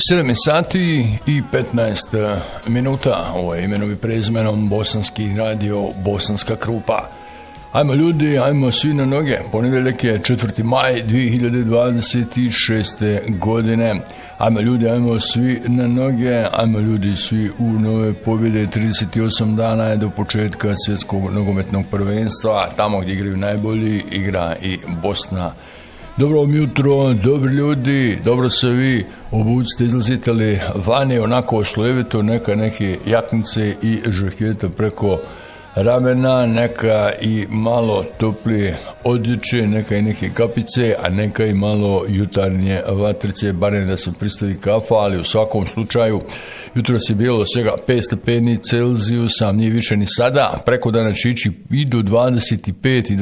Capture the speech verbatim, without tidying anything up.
sedam sati i petnaest minuta. Ovo je imenom i prezimenom Bosanski radio, Bosanska Krupa. Ajmo ljudi, ajmo svi na noge. Ponedjeljak je četvrti maj dvije hiljade dvadeset šeste. godine. Ajmo ljudi, ajmo svi na noge. Ajmo ljudi svi u nove pobjede. trideset osam dana je do početka svjetskog nogometnog prvenstva. Tamo gdje igraju najbolji, igra i Bosna. Dobro vam jutro, dobri ljudi, dobro se vi obucite, izlazite li vani onako slojevito, neka neke jaknice i žaketa preko ramena, neka i malo toplije odjeće, neka i neke kapice, a neka i malo jutarnje vatrice, barem da se pristavi kafa, ali u svakom slučaju jutro se bilo svega pet stepeni Celzijusa, nije više ni sada, preko dana će ići i do dvadeset pet i